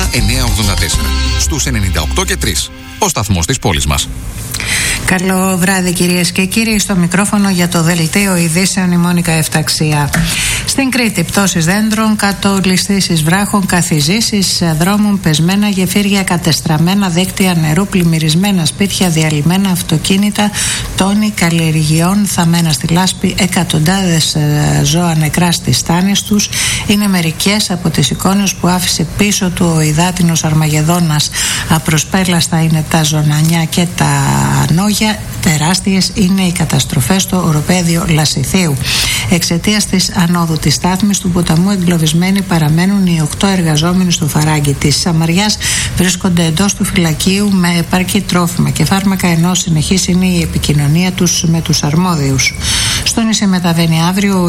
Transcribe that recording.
Στους 98 και 3. Ο σταθμός της πόλης μας. Καλό βράδυ κυρίες και κύριοι, στο μικρόφωνο για το δελτίο ειδήσεων η Μόνικα Εφταξία. Στην Κρήτη πτώσεις δέντρων, κατολιστήσεις βράχων, καθιζήσεις δρόμων, πεσμένα γεφύρια, κατεστραμμένα δίκτυα νερού, πλημμυρισμένα σπίτια, διαλυμένα αυτοκίνητα, τόνοι καλλιεργειών θαμμένα στη λάσπη, εκατοντάδες ζώα νεκρά στις στάνες τους. Είναι μερικές από τις εικόνες που άφησε πίσω του ο υδάτινος Αρμαγεδόνας. Απροσπέλαστα είναι τα ζωνανιά και τα νόγια, τεράστιες είναι οι καταστροφές στο οροπέδιο Λασιθίου. Εξαιτίας της ανόδου της στάθμης του ποταμού εγκλωβισμένοι παραμένουν οι 8 εργαζόμενοι στο φαράγγι της Σαμαριάς. Βρίσκονται εντός του φυλακίου με επαρκή τρόφιμα και φάρμακα, ενώ συνεχής είναι η επικοινωνία τους με τους αρμόδιους. Στο νησί μεταβαίνει αύριο